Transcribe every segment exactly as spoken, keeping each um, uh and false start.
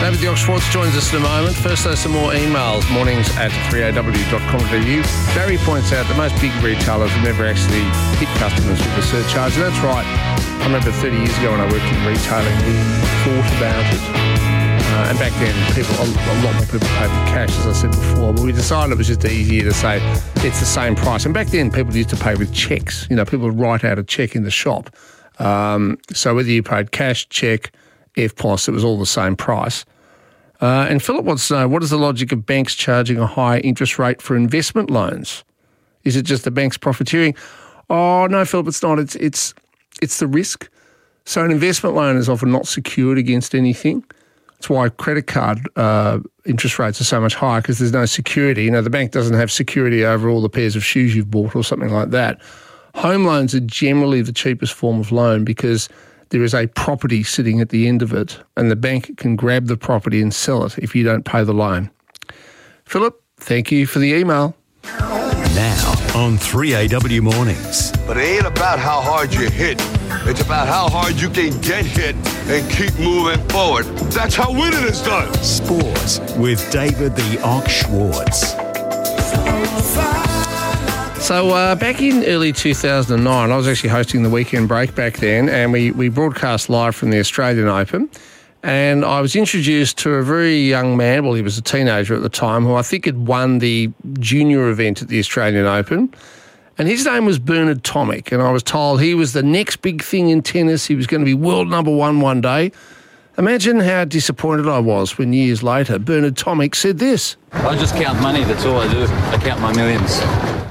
David the Ox Schwartz joins us in a moment. First, there's some more emails, mornings at three a w dot com dot a u. Barry points out that most big retailers will never actually hit customers with a surcharge. And that's right. I remember thirty years ago when I worked in retailing, we thought about it. Uh, and back then, people a, a lot more people paid with cash, as I said before. But we decided it was just easier to say it's the same price. And back then, people used to pay with cheques. You know, people would write out a cheque in the shop. Um, so whether you paid cash, cheque, F P O S, it was all the same price. Uh, and Philip wants to know, what is the logic of banks charging a higher interest rate for investment loans? Is it just the banks profiteering? Oh, no, Philip, it's not. It's it's it's the risk. So an investment loan is often not secured against anything. That's why credit card uh, interest rates are so much higher, because there's no security. You know, the bank doesn't have security over all the pairs of shoes you've bought or something like that. Home loans are generally the cheapest form of loan because there is a property sitting at the end of it, and the bank can grab the property and sell it if you don't pay the loan. Philip, thank you for the email. Now on three A W Mornings. But it ain't about how hard you hit. It's about how hard you can get hit and keep moving forward. That's how winning is done. Sports with David the Ox Schwartz. So uh, back in early two thousand nine, I was actually hosting the weekend break back then, and we, we broadcast live from the Australian Open. And I was introduced to a very young man, well, he was a teenager at the time, who I think had won the junior event at the Australian Open. And his name was Bernard Tomic, and I was told he was the next big thing in tennis. He was going to be world number one one day. Imagine how disappointed I was when years later Bernard Tomic said this. I just count money, that's all I do. I count my millions.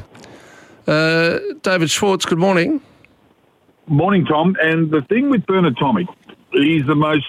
Uh, David Schwartz, good morning. Morning, Tom. And the thing with Bernard Tomic, he's the most...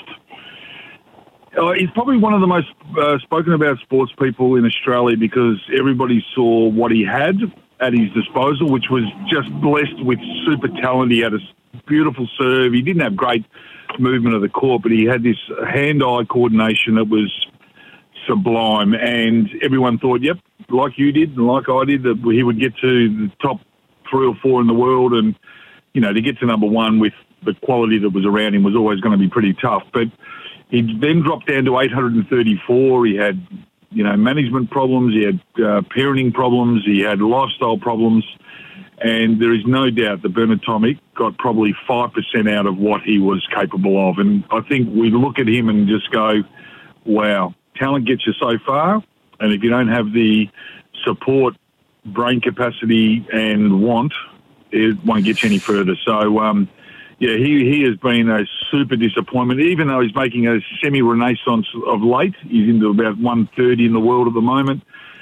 Uh, he's probably one of the most uh, spoken about sports people in Australia because everybody saw what he had at his disposal, which was just blessed with super talent. He had a beautiful serve. He didn't have great movement of the court, but he had this hand-eye coordination that was sublime. And everyone thought, yep, like you did and like I did, that he would get to the top three or four in the world. And, you know, to get to number one with the quality that was around him was always going to be pretty tough. But he then dropped down to eight hundred thirty-four. He had, you know, management problems. He had uh, parenting problems. He had lifestyle problems. And there is no doubt that Bernard Tomic got probably five percent out of what he was capable of. And I think we look at him and just go, wow, talent gets you so far. And if you don't have the support, brain capacity and want, it won't get you any further. So, um, yeah, he, he has been a super disappointment, even though he's making a semi-renaissance of late. He's into about one thirty in the world at the moment.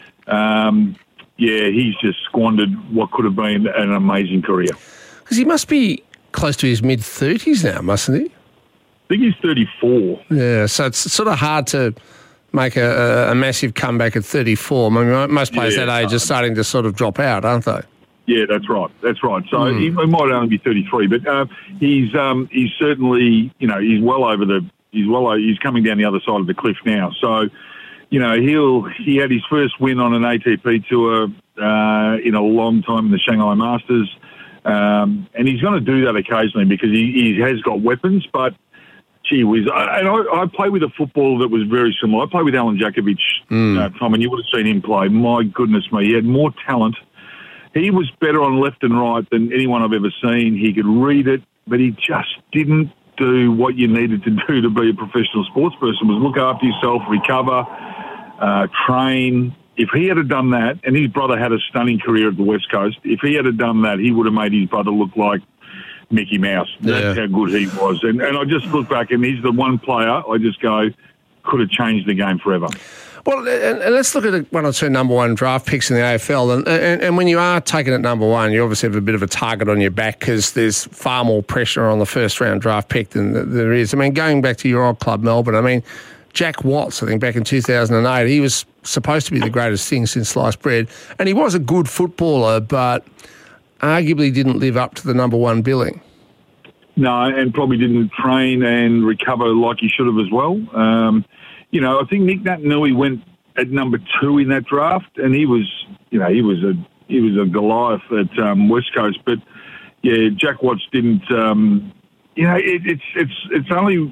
Um, yeah, he's just squandered what could have been an amazing career. Because he must be close to his mid-thirties now, mustn't he? I think he's thirty-four. Yeah, so it's sort of hard to make a, a massive comeback at thirty-four. I mean, most players yeah, that age are starting to sort of drop out, aren't they? Yeah, that's right. That's right. So Mm. he, he might only be thirty-three, but uh, he's um, he's certainly, you know, he's well over the he's well over, he's coming down the other side of the cliff now. So, you know, he'll he had his first win on an A T P tour uh, in a long time in the Shanghai Masters, um, and he's going to do that occasionally because he, he has got weapons. But gee whiz, I, and I, I played with a footballer that was very similar. I played with Alan Jakovic, Mm. uh, Tom, and you would have seen him play. My goodness me, he had more talent. He was better on left and right than anyone I've ever seen. He could read it, but he just didn't do what you needed to do to be a professional sports person, was look after yourself, recover, uh, train. If he had done that, and his brother had a stunning career at the West Coast, if he had done that, he would have made his brother look like Mickey Mouse. That's Yeah. how good he was. And, and I just look back, and he's the one player I just go, could have changed the game forever. Well, and, and let's look at one or two number one draft picks in the A F L. And, and, and when you are taken at number one, you obviously have a bit of a target on your back because there's far more pressure on the first round draft pick than there is. I mean, going back to your old club, Melbourne, I mean, Jack Watts, I think back in two thousand eight, he was supposed to be the greatest thing since sliced bread. And he was a good footballer, but arguably didn't live up to the number one billing. No, and probably didn't train and recover like he should have as well. Um, you know, I think Nick Naitanui went at number two in that draft, and he was, you know, he was a he was a Goliath at um, West Coast. But yeah, Jack Watts didn't. Um, you know, it, it's it's it's only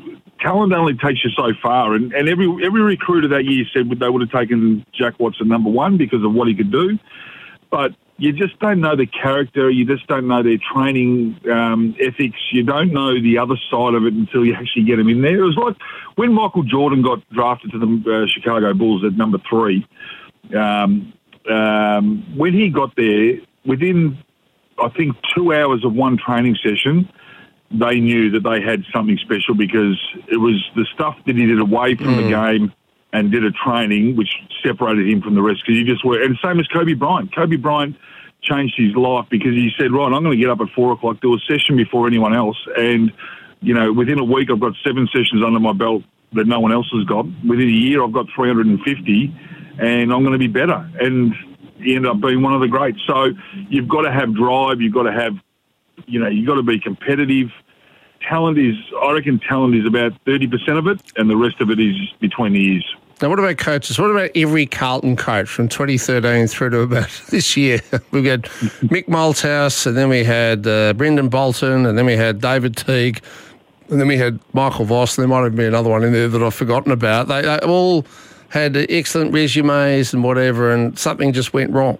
talent only takes you so far. And, and every every recruiter that year said they would have taken Jack Watts at number one because of what he could do. But you just don't know the character. You just don't know their training um, ethics. You don't know the other side of it until you actually get them in there. It was like when Michael Jordan got drafted to the uh, Chicago Bulls at number three. Um, um, when he got there, within, I think, two hours of one training session, they knew that they had something special because it was the stuff that he did away from mm. the game and did a training which separated him from the rest because you just were. And same as Kobe Bryant. Kobe Bryant changed his life because he said, right, I'm going to get up at four o'clock, do a session before anyone else. And, you know, within a week, I've got seven sessions under my belt that no one else has got. Within a year, I've got three hundred fifty and I'm going to be better. And he ended up being one of the greats. So you've got to have drive. You've got to have, you know, you've got to be competitive. Talent is, I reckon talent is about thirty percent of it and the rest of it is between the ears. Now, what about coaches? What about every Carlton coach from twenty thirteen through to about this year? We've got Mick Malthouse, and then we had uh, Brendan Bolton, and then we had David Teague, and then we had Michael Voss, and there might have been another one in there that I've forgotten about. They, they all had excellent resumes and whatever, and something just went wrong.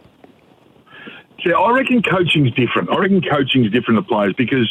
Yeah, I reckon coaching's different. I reckon coaching's different to players because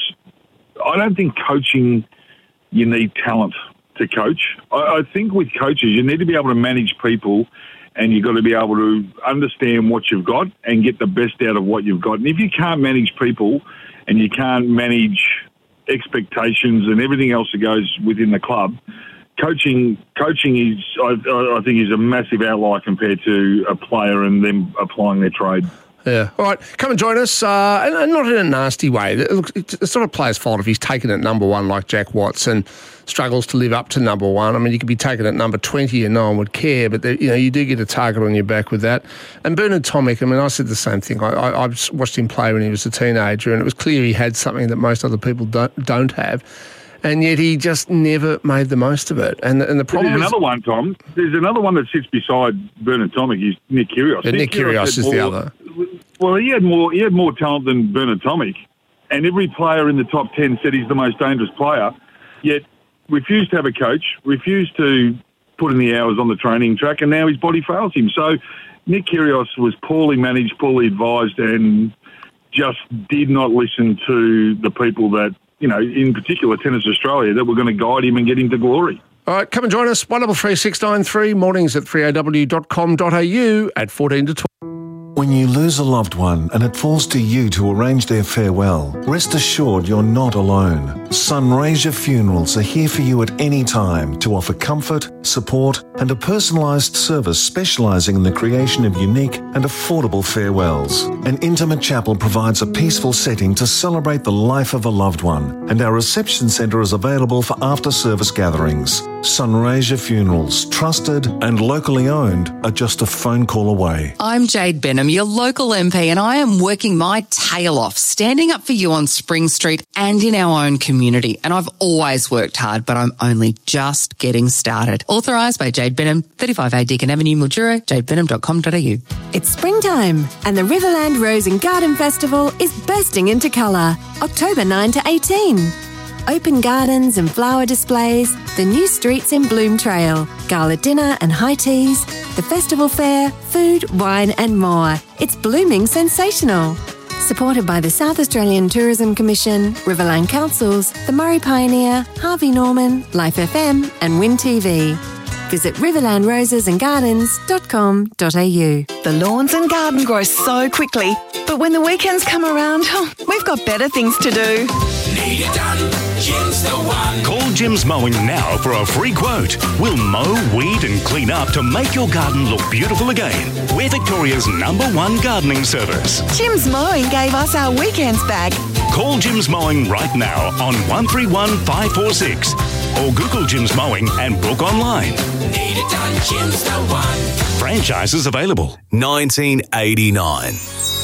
I don't think coaching, you need talent to coach. I, I think with coaches, you need to be able to manage people and you've got to be able to understand what you've got and get the best out of what you've got. And if you can't manage people and you can't manage expectations and everything else that goes within the club, coaching coaching is, I, I think, is a massive outlier compared to a player and them applying their trade. Yeah. All right, come and join us, uh, and, and not in a nasty way. It's not a player's fault if he's taken at number one like Jack Watts and struggles to live up to number one. I mean, you could be taken at number twenty and no one would care, but you know you do get a target on your back with that. And Bernard Tomic, I mean, I said the same thing. I, I, I watched him play when he was a teenager, and it was clear he had something that most other people don't, don't have. And yet he just never made the most of it. And, and the problem There's is... another one, Tom. There's another one that sits beside Bernard Tomic. Is Nick Kyrgios. Yeah, Nick, Nick Kyrgios is more, the other. Well, he had more. He had more talent than Bernard Tomic, and every player in the top ten said he's the most dangerous player. Yet refused to have a coach, refused to put in the hours on the training track, and now his body fails him. So Nick Kyrgios was poorly managed, poorly advised, and just did not listen to the people that, you know, in particular Tennis Australia, that were going to guide him and get him to glory. All right, come and join us, one double three six nine three, mornings at three a w dot com dot a u at fourteen to twelve. When you lose a loved one and it falls to you to arrange their farewell, rest assured you're not alone. Sunraysia Funerals are here for you at any time to offer comfort, support and a personalised service specialising in the creation of unique and affordable farewells. An intimate chapel provides a peaceful setting to celebrate the life of a loved one, and our reception centre is available for after-service gatherings. Sunraysia Funerals, trusted and locally owned, are just a phone call away. I'm Jade Benham, your local M P, and I am working my tail off, standing up for you on Spring Street and in our own community. And I've always worked hard, but I'm only just getting started. Authorised by Jade Benham, thirty-five A Deakin Avenue, Mildura, jade benham dot com dot a u. It's springtime, and the Riverland Rose and Garden Festival is bursting into colour, October ninth to eighteenth. Open gardens and flower displays, the new streets in Bloom Trail, gala dinner and high teas, the festival fair, food, wine and more. It's blooming sensational. Supported by the South Australian Tourism Commission, Riverland Councils, the Murray Pioneer, Harvey Norman, Life F M and Win T V. Visit riverland roses and gardens dot com dot a u. The lawns and garden grow so quickly, but when the weekends come around, oh, we've got better things to do. Need it done, Jim's the one. Call Jim's Mowing now for a free quote. We'll mow, weed and clean up to make your garden look beautiful again. We're Victoria's number one gardening service. Jim's Mowing gave us our weekends back. Call Jim's Mowing right now on one three one five four six or Google Jim's Mowing and book online. Need it done, Jim's the one. Franchises available. nineteen eighty-nine.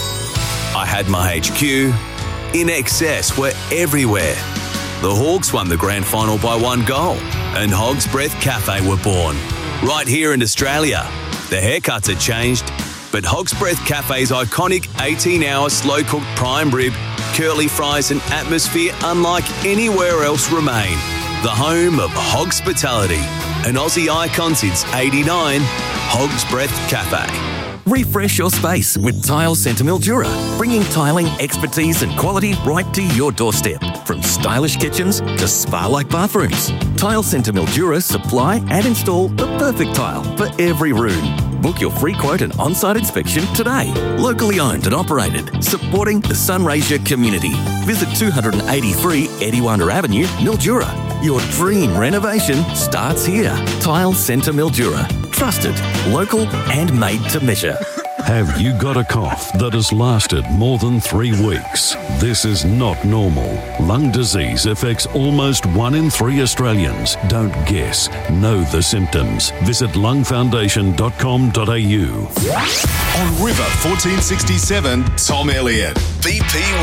I had my H Q. In Excess were everywhere. The Hawks won the grand final by one goal, and Hog's Breath Cafe were born. Right here in Australia. The haircuts had changed, but Hog's Breath Cafe's iconic eighteen-hour slow-cooked prime rib, curly fries and atmosphere unlike anywhere else remain. the home of Hogspitality, an Aussie icon since eighty-nine, Hog's Breath Cafe. Refresh your space with Tile Centre Mildura, bringing tiling expertise and quality right to your doorstep. From stylish kitchens to spa-like bathrooms, Tile Centre Mildura supply and install the perfect tile for every room. Book your free quote and on-site inspection today. Locally owned and operated, supporting the Sunraysia community. Visit two eighty-three Ediwanda Avenue, Mildura. Your dream renovation starts here. Tile Centre Mildura. Trusted, local and made to measure. Have you got a cough that has lasted more than three weeks? This is not normal. Lung disease affects almost one in three Australians. Don't guess. Know the symptoms. Visit lung foundation dot com dot a u. On River fourteen sixty-seven, Tom Elliott. B P